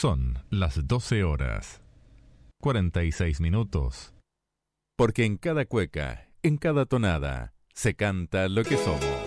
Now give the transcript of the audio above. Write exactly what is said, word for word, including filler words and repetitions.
Son las doce horas, cuarenta y seis minutos. Porque en cada cueca, en cada tonada, se canta lo que somos.